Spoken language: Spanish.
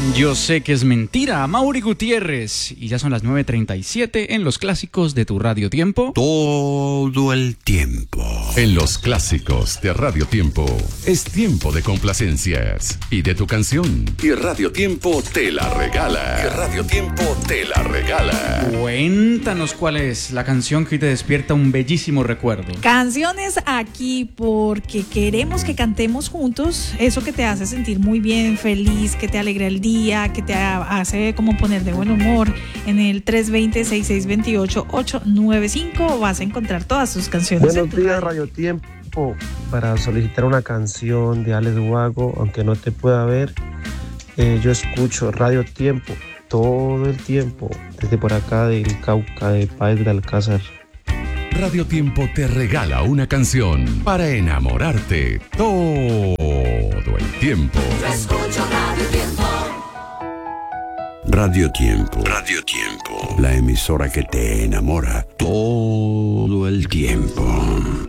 Yo sé que es mentira, Mauri Gutiérrez. Y ya son las 9:37 en los clásicos de tu Radio Tiempo. Todo el tiempo. En los clásicos de Radio Tiempo es tiempo de complacencias y de tu canción. Y Radio Tiempo te la regala. Cuéntanos cuál es la canción que te despierta un bellísimo recuerdo. Canciones aquí porque queremos que cantemos juntos eso que te hace sentir muy bien, feliz, que te alegra el día, que te hace como poner de buen humor. En el 320-6628-895 vas a encontrar todas tus canciones. Buenos días, Radio Tiempo. Para solicitar una canción de Alex Ubago, aunque no te pueda ver, yo escucho Radio Tiempo todo el tiempo, desde por acá del Cauca, de Páez del Alcázar. Radio Tiempo te regala una canción para enamorarte todo el tiempo. Yo escucho Radio Tiempo. Radio Tiempo. Radio Tiempo. La emisora que te enamora todo